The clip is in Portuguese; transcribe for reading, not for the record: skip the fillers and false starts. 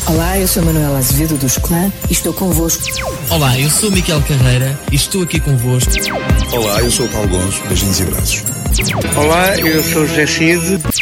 Olá, eu sou Manuela Azevedo do Escolã e estou convosco. Olá, eu sou Miquel Carreira e estou aqui convosco. Olá, eu sou o Paulo Gonço. Beijinhos e abraços. Olá, eu sou José Cid.